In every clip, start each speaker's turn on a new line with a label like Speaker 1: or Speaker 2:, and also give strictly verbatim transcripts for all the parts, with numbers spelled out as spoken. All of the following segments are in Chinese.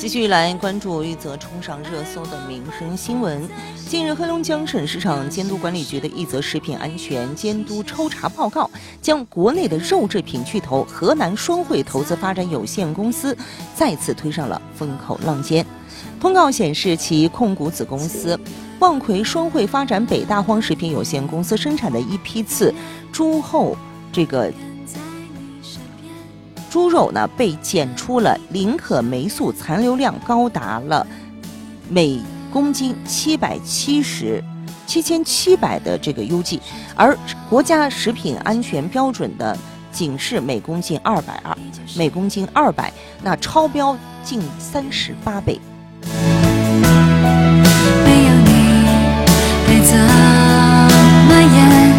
Speaker 1: 继续来关注一则冲上热搜的民生新闻。近日，黑龙江省市场监督管理局的一则食品安全监督抽查报告，将国内的肉制品巨头河南双汇投资发展有限公司再次推上了风口浪尖。通告显示，其控股子公司望奎双汇发展北大荒食品有限公司生产的一批次猪后这个猪肉呢，被检出了磷可霉素残留量高达了每公斤七百七十七千七百的这个 U G， 而国家食品安全标准的仅是每公斤二百二，每公斤二百，那超标近三十八倍。没有你该怎么演？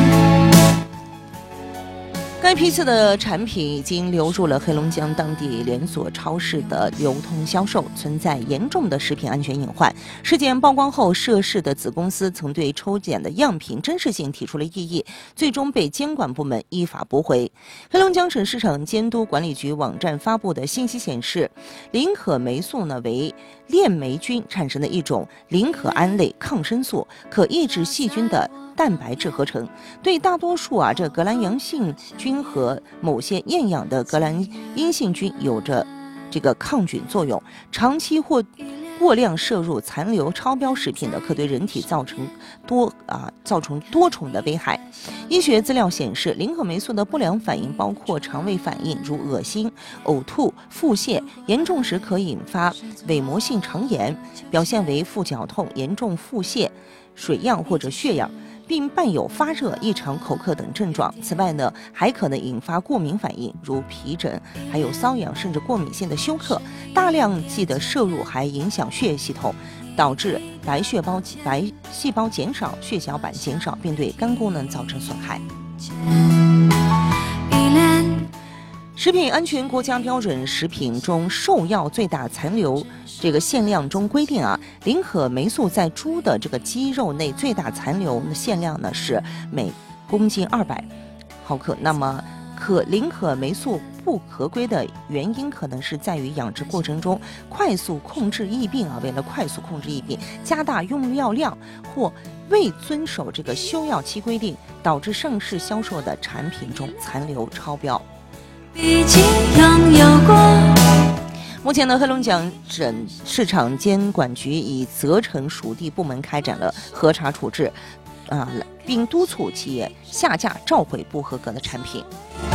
Speaker 1: 该批次的产品已经流入了黑龙江当地连锁超市的流通销售，存在严重的食品安全隐患。事件曝光后，涉事的子公司曾对抽检的样品真实性提出了异议，最终被监管部门依法驳回。黑龙江省市场监督管理局网站发布的信息显示，磷可霉素呢为链霉菌产生的一种磷可胺类抗生素，可抑制细菌的蛋白质合成，对大多数啊这革兰阳性菌和某些厌氧的革兰阴性菌有着这个抗菌作用。长期或过量摄入残留超标食品的，可对人体造成多啊造成多重的危害。医学资料显示，磷可霉素的不良反应包括肠胃反应，如恶心、呕吐、腹泻，严重时可引发伪膜性肠炎，表现为腹绞痛、严重腹泻、水样或者血样，并伴有发热、异常口渴等症状。此外呢，还可能引发过敏反应，如皮疹，还有瘙痒，甚至过敏性的休克。大量剂的摄入还影响血液系统，导致白血胞白细胞减少、血小板减少，并对肝功能造成损害。食品安全国家标准食品中兽药最大残留这个限量中规定啊，磷可霉素在猪的这个肌肉内最大残留的限量呢是每公斤二百毫克。那么可磷可霉素不合规的原因可能是在于养殖过程中快速控制疫病啊，为了快速控制疫病，加大用药量或未遵守这个休药期规定，导致上市销售的产品中残留超标。毕竟拥有过。目前呢，黑龙江省市场监管局已责成属地部门开展了核查处置，啊，并督促企业下架召回不合格的产品。